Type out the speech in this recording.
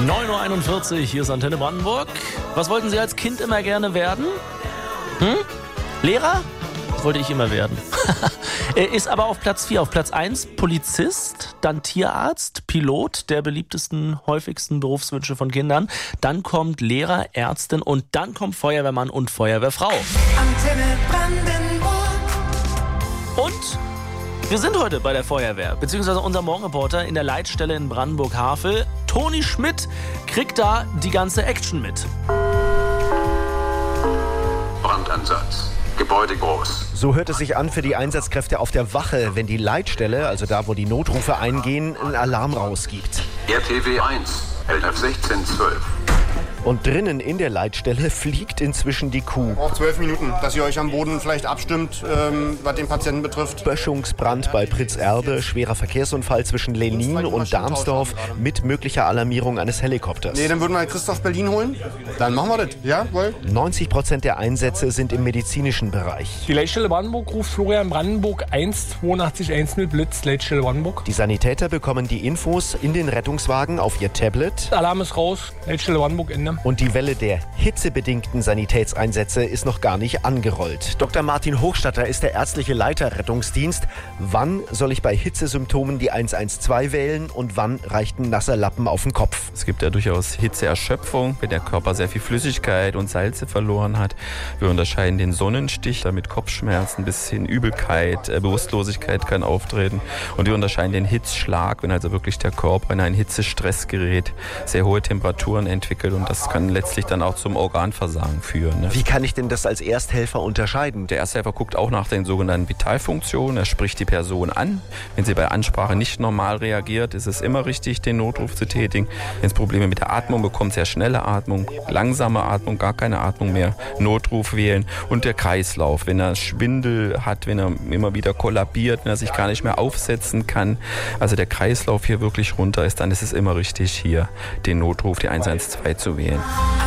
9.41 Uhr, hier ist Antenne Brandenburg. Was wollten Sie als Kind immer gerne werden? Lehrer? Das wollte ich immer werden. Ist aber auf Platz 4. Auf Platz 1 Polizist, dann Tierarzt, Pilot, der beliebtesten, häufigsten Berufswünsche von Kindern. Dann kommt Lehrer, Ärztin und dann kommt Feuerwehrmann und Feuerwehrfrau. Antenne Brandenburg. Und wir sind heute bei der Feuerwehr, beziehungsweise unser Morgenreporter in der Leitstelle in Brandenburg-Havel. Toni Schmidt kriegt da die ganze Action mit. Brandansatz. Gebäude groß. So hört es sich an für die Einsatzkräfte auf der Wache, wenn die Leitstelle, also da, wo die Notrufe eingehen, einen Alarm rausgibt. RTW 1, LF 1612. Und drinnen in der Leitstelle fliegt inzwischen die Kuh. Auch 12 Minuten, dass ihr euch am Boden vielleicht abstimmt, was den Patienten betrifft. Böschungsbrand bei Pritzerbe, schwerer Verkehrsunfall zwischen Lenin und Darmsdorf mit möglicher Alarmierung eines Helikopters. Nee, dann würden wir Christoph Berlin holen. Dann machen wir das. Ja, wohl. 90% der Einsätze sind im medizinischen Bereich. Die Leitstelle Brandenburg ruft Florian Brandenburg 18210 Blitz, Leitstelle Brandenburg. Die Sanitäter bekommen die Infos in den Rettungswagen auf ihr Tablet. Alarm ist raus, Leitstelle Brandenburg Ende. Und die Welle der hitzebedingten Sanitätseinsätze ist noch gar nicht angerollt. Dr. Martin Hochstatter ist der ärztliche Leiter Rettungsdienst. Wann soll ich bei Hitzesymptomen die 112 wählen und wann reicht ein nasser Lappen auf den Kopf? Es gibt ja durchaus Hitzeerschöpfung, wenn der Körper sehr viel Flüssigkeit und Salze verloren hat. Wir unterscheiden den Sonnenstich, damit Kopfschmerzen bis hin Übelkeit, Bewusstlosigkeit kann auftreten. Und wir unterscheiden den Hitzschlag, wenn also wirklich der Körper in einen Hitzestress gerät, sehr hohe Temperaturen entwickelt und das kann letztlich dann auch zum Organversagen führen. Ne? Wie kann ich denn das als Ersthelfer unterscheiden? Der Ersthelfer guckt auch nach den sogenannten Vitalfunktionen. Er spricht die Person an. Wenn sie bei Ansprache nicht normal reagiert, ist es immer richtig, den Notruf zu tätigen. Wenn es Probleme mit der Atmung bekommt, sehr schnelle Atmung, langsame Atmung, gar keine Atmung mehr, Notruf wählen. Und der Kreislauf, wenn er Schwindel hat, wenn er immer wieder kollabiert, wenn er sich gar nicht mehr aufsetzen kann, also der Kreislauf hier wirklich runter ist, dann ist es immer richtig, hier den Notruf, die 112 zu wählen.